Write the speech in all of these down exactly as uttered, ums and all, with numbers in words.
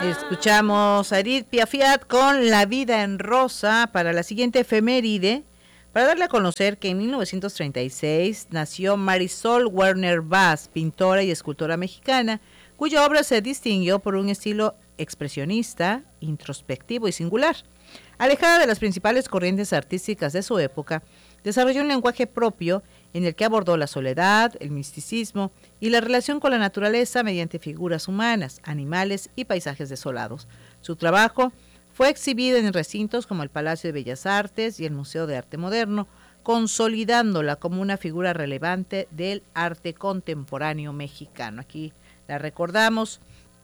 Escuchamos a Edith Piaf con La vida en rosa para la siguiente efeméride, para darle a conocer que en mil novecientos treinta y seis nació Marisol Werner Vaz, pintora y escultora mexicana, cuya obra se distinguió por un estilo expresionista, introspectivo y singular. Alejada de las principales corrientes artísticas de su época, desarrolló un lenguaje propio en el que abordó la soledad, el misticismo y la relación con la naturaleza mediante figuras humanas, animales y paisajes desolados. Su trabajo fue exhibido en recintos como el Palacio de Bellas Artes y el Museo de Arte Moderno, consolidándola como una figura relevante del arte contemporáneo mexicano. Aquí la recordamos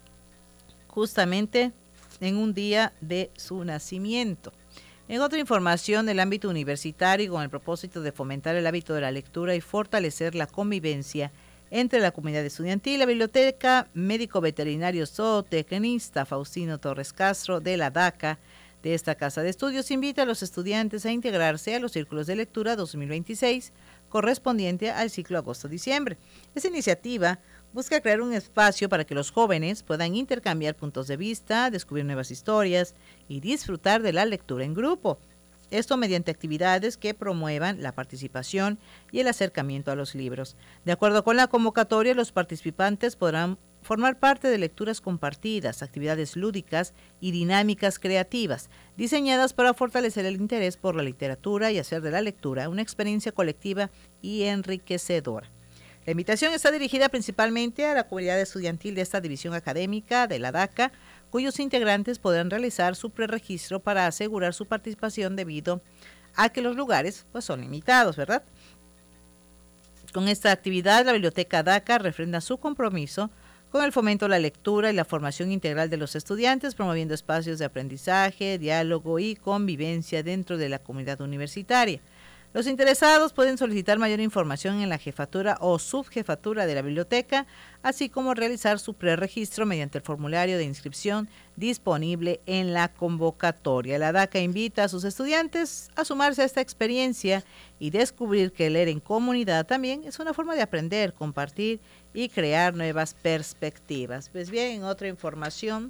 justamente en un día de su nacimiento. En otra información del ámbito universitario, con el propósito de fomentar el hábito de la lectura y fortalecer la convivencia entre la comunidad estudiantil, la Biblioteca Médico Veterinario Zootecnista Faustino Torres Castro de la DACA de esta casa de estudios invita a los estudiantes a integrarse a los círculos de lectura dos mil veintiséis correspondiente al ciclo agosto-diciembre. Esta iniciativa busca crear un espacio para que los jóvenes puedan intercambiar puntos de vista, descubrir nuevas historias y disfrutar de la lectura en grupo. Esto mediante actividades que promuevan la participación y el acercamiento a los libros. De acuerdo con la convocatoria, los participantes podrán formar parte de lecturas compartidas, actividades lúdicas y dinámicas creativas, diseñadas para fortalecer el interés por la literatura y hacer de la lectura una experiencia colectiva y enriquecedora. La invitación está dirigida principalmente a la comunidad estudiantil de esta división académica de la DACA, cuyos integrantes podrán realizar su preregistro para asegurar su participación debido a que los lugares pues, son limitados, ¿verdad? Con esta actividad, la Biblioteca DACA refrenda su compromiso con el fomento de la lectura y la formación integral de los estudiantes, promoviendo espacios de aprendizaje, diálogo y convivencia dentro de la comunidad universitaria. Los interesados pueden solicitar mayor información en la jefatura o subjefatura de la biblioteca, así como realizar su preregistro mediante el formulario de inscripción disponible en la convocatoria. La DACA invita a sus estudiantes a sumarse a esta experiencia y descubrir que leer en comunidad también es una forma de aprender, compartir y crear nuevas perspectivas. Pues bien, en otra información,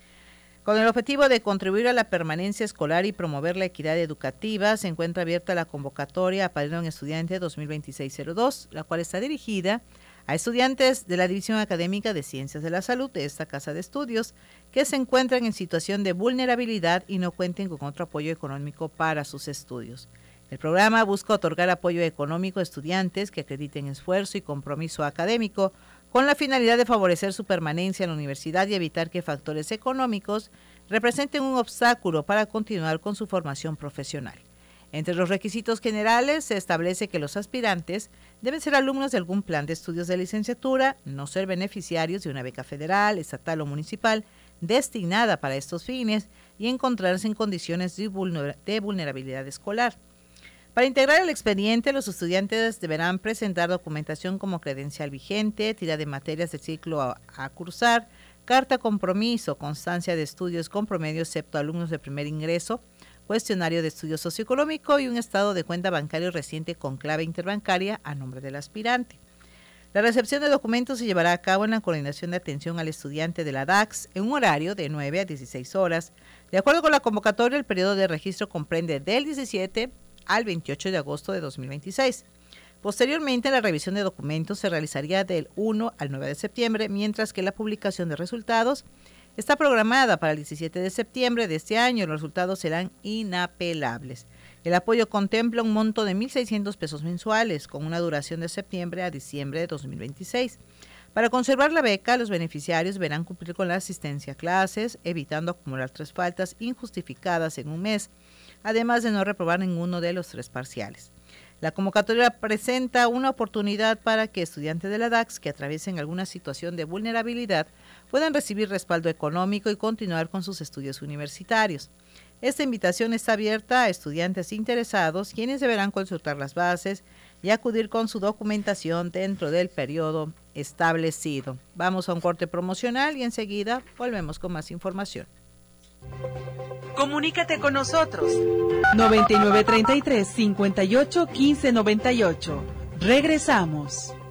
con el objetivo de contribuir a la permanencia escolar y promover la equidad educativa, se encuentra abierta la convocatoria a Padrón Estudiante dos mil veintiséis cero dos, la cual está dirigida a estudiantes de la División Académica de Ciencias de la Salud de esta casa de estudios que se encuentran en situación de vulnerabilidad y no cuenten con otro apoyo económico para sus estudios. El programa busca otorgar apoyo económico a estudiantes que acrediten esfuerzo y compromiso académico con la finalidad de favorecer su permanencia en la universidad y evitar que factores económicos representen un obstáculo para continuar con su formación profesional. Entre los requisitos generales se establece que los aspirantes deben ser alumnos de algún plan de estudios de licenciatura, no ser beneficiarios de una beca federal, estatal o municipal destinada para estos fines y encontrarse en condiciones de vulnerabilidad escolar. Para integrar el expediente, los estudiantes deberán presentar documentación como credencial vigente, tira de materias del ciclo a, a cursar, carta compromiso, constancia de estudios con promedio excepto alumnos de primer ingreso, cuestionario de estudio socioeconómico y un estado de cuenta bancario reciente con clave interbancaria a nombre del aspirante. La recepción de documentos se llevará a cabo en la Coordinación de Atención al Estudiante de la D A C S en un horario de nueve a dieciséis horas. De acuerdo con la convocatoria, el periodo de registro comprende del diecisiete al veintiocho de agosto de dos mil veintiséis. Posteriormente, la revisión de documentos se realizaría del uno al nueve de septiembre, mientras que la publicación de resultados está programada para el diecisiete de septiembre de este año. Los resultados serán inapelables. El apoyo contempla un monto de mil seiscientos pesos mensuales, con una duración de septiembre a diciembre de dos mil veintiséis. Para conservar la beca, los beneficiarios deberán cumplir con la asistencia a clases, evitando acumular tres faltas injustificadas en un mes, además de no reprobar ninguno de los tres parciales. La convocatoria presenta una oportunidad para que estudiantes de la D A C S que atraviesen alguna situación de vulnerabilidad puedan recibir respaldo económico y continuar con sus estudios universitarios. Esta invitación está abierta a estudiantes interesados, quienes deberán consultar las bases y acudir con su documentación dentro del periodo establecido. Vamos a un corte promocional y enseguida volvemos con más información. Comunícate con nosotros. noventa y nueve treinta y tres, cincuenta y ocho, quince noventa y ocho. Regresamos.